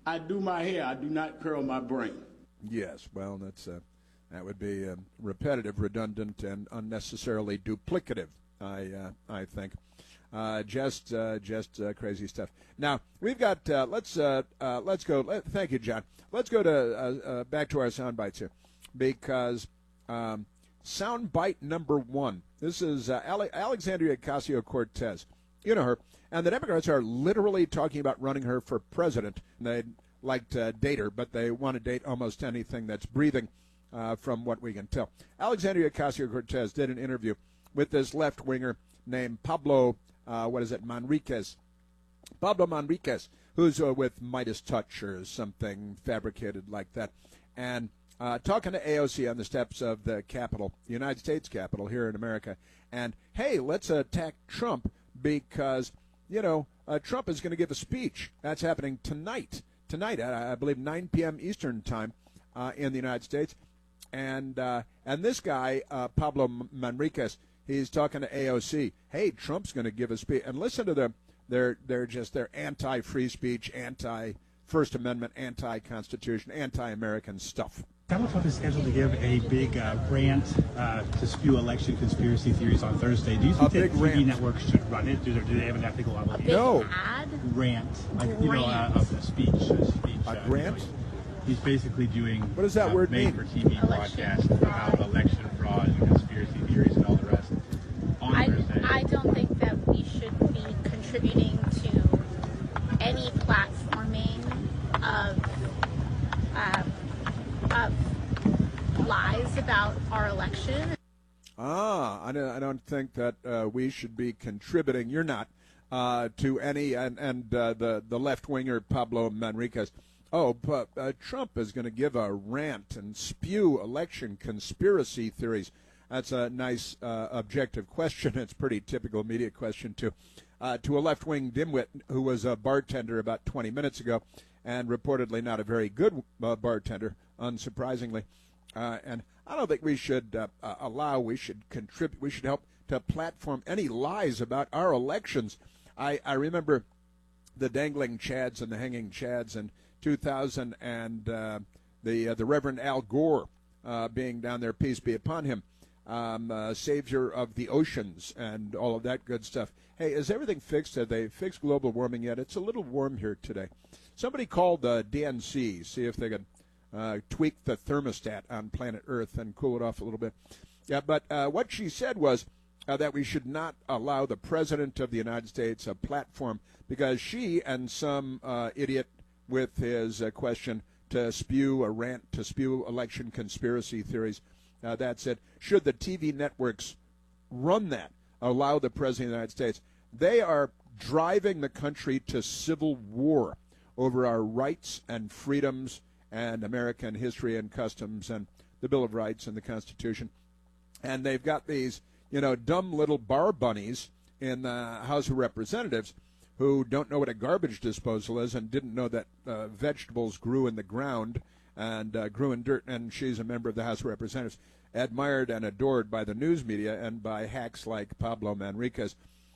I do my hair. I do not curl my brain. Yes, well, that would be repetitive, redundant, and unnecessarily duplicative, I think. Just crazy stuff. Now we've got. Let's go. Thank you, John. Let's go to back to our sound bites here, because sound bite number one. This is Alexandria Ocasio-Cortez. You know her, and the Democrats are literally talking about running her for president. They'd like to date her, but they want to date almost anything that's breathing, from what we can tell. Alexandria Ocasio-Cortez did an interview with this left-winger named Pablo Manriquez. Pablo Manriquez, who's with Midas Touch or something fabricated like that. And talking to AOC on the steps of the Capitol, the United States Capitol here in America. And, hey, let's attack Trump because, Trump is going to give a speech. That's happening tonight. Tonight at, I believe, 9 p.m. Eastern time in the United States. And this guy, Pablo Manriquez, he's talking to AOC. Hey, Trump's going to give a speech. And listen to them. They're anti-free speech, anti-First Amendment, anti-Constitution, anti-American stuff. Donald Trump is scheduled to give a big rant to spew election conspiracy theories on Thursday. Do you think that TV networks should run it? Do they have an ethical obligation? No. Ad? Rant, of the speech. A grant? He's basically doing what does that word mean? For TV broadcasts about election fraud and conspiracy theories and all the rest. I don't think that we should be contributing to any platforming of lies about our election. I don't think that we should be contributing. You're not to any and the left winger Pablo Manriquez. Trump is going to give a rant and spew election conspiracy theories. That's a nice objective question. It's a pretty typical media question to a left-wing dimwit who was a bartender about 20 minutes ago and reportedly not a very good bartender, unsurprisingly. And I don't think we should we should contribute, we should help to platform any lies about our elections. I remember the dangling Chads and the hanging Chads in 2000 and the Reverend Al Gore being down there, peace be upon him, savior of the oceans and all of that good stuff. Hey, is everything fixed? Have they fixed global warming yet? It's a little warm here today. Somebody called DNC, see if they can tweak the thermostat on planet Earth and cool it off a little bit. Yeah, but what she said was that we should not allow the President of the United States a platform because she and some idiot with his question to spew a rant, to spew election conspiracy theories, that's it. Should the TV networks run that, allow the President of the United States? They are driving the country to civil war over our rights and freedoms and American history and customs and the Bill of Rights and the Constitution. And they've got these, dumb little bar bunnies in the House of Representatives who don't know what a garbage disposal is and didn't know that vegetables grew in the ground and grew in dirt. And she's a member of the House of Representatives, admired and adored by the news media and by hacks like Pablo Manriquez.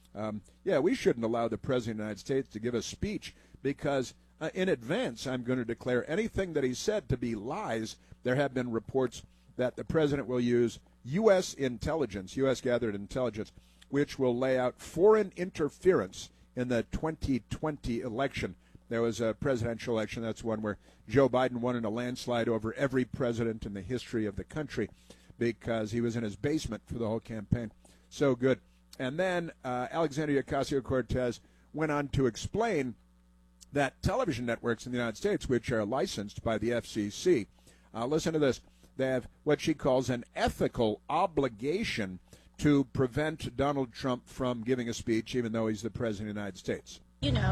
We shouldn't allow the President of the United States to give a speech because in advance I'm going to declare anything that he said to be lies. There have been reports that the President will use U.S. intelligence, U.S. gathered intelligence, which will lay out foreign interference in the 2020 election. There was a presidential election. That's one where Joe Biden won in a landslide over every president in the history of the country because he was in his basement for the whole campaign. So good. And then Alexandria Ocasio-Cortez went on to explain that television networks in the United States, which are licensed by the FCC, listen to this, they have what she calls an ethical obligation to prevent Donald Trump from giving a speech, even though he's the President of the United States.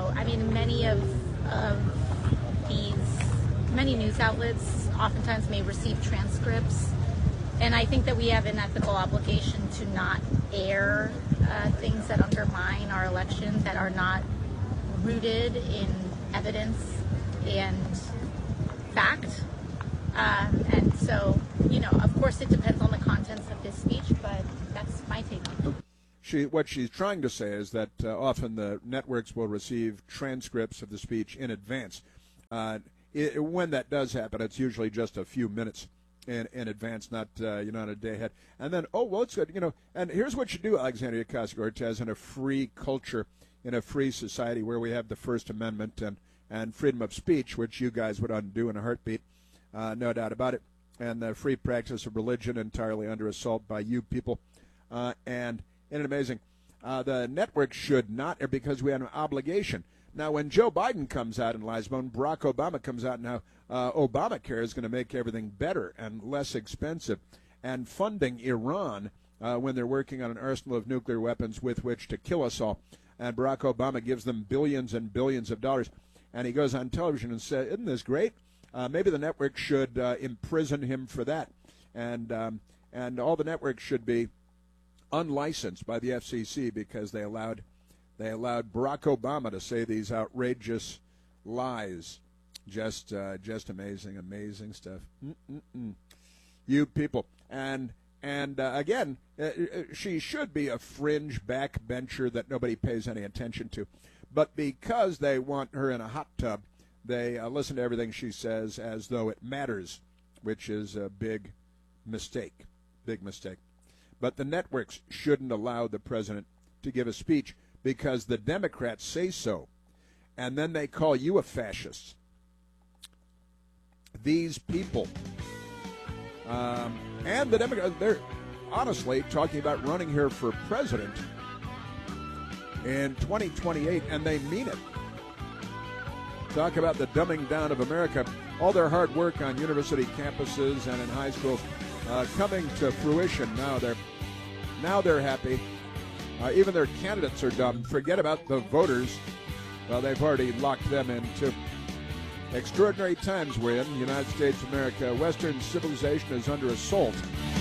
Many news outlets oftentimes may receive transcripts, and I think that we have an ethical obligation to not air things that undermine our elections, that are not rooted in evidence and fact. And so, of course it depends on the contents of his speech, but that's my take on it. What she's trying to say is that often the networks will receive transcripts of the speech in advance. When that does happen, it's usually just a few minutes in advance, not not a day ahead. And then, it's good, And here's what you do, Alexandria Ocasio-Cortez, in a free culture, in a free society where we have the First Amendment and freedom of speech, which you guys would undo in a heartbeat, no doubt about it, and the free practice of religion entirely under assault by you people. And isn't it amazing? The network should not, because we have an obligation. Now, when Joe Biden comes out and lies, when Barack Obama comes out now, Obamacare is going to make everything better and less expensive. And funding Iran when they're working on an arsenal of nuclear weapons with which to kill us all. And Barack Obama gives them billions and billions of dollars. And he goes on television and says, isn't this great? Maybe the network should imprison him for that. And all the networks should be unlicensed by the FCC because they allowed Barack Obama to say these outrageous lies. Just amazing stuff. You people. And again, she should be a fringe backbencher that nobody pays any attention to. But because they want her in a hot tub, they listen to everything she says as though it matters, which is a big mistake. Big mistake. But the networks shouldn't allow the president to give a speech because the Democrats say so. And then they call you a fascist. These people. And the Democrats, they're honestly talking about running here for president in 2028, and they mean it. Talk about the dumbing down of America. All their hard work on university campuses and in high schools coming to fruition. Now they're happy. Even their candidates are dumb. Forget about the voters. Well, they've already locked them in, too. Extraordinary times we're in the United States of America. Western civilization is under assault.